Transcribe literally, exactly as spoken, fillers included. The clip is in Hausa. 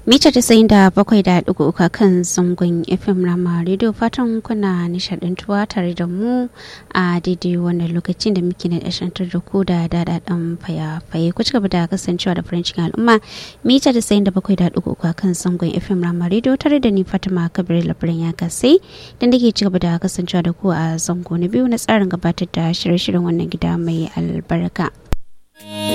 mita tasa'in da bakwai da ɗigo uku kan zangon F M Rama Radio, fatan kuna nishadantuwa tare da mu a daidai wannan lokacin da muke na dashantar da ku da dadadan fayafaye. Ku cigaba da kasancewa da farin cikin al'umma, mita tasa'in da bakwai da ɗigo uku kan zangon F M Rama Radio tare da ni Fatima Kabir Labaran ya kasai da nake cigaba da kasancewa da ku a zango na biyu na tsarin gabatar da shirye-shiryen wannan gida mai albarka.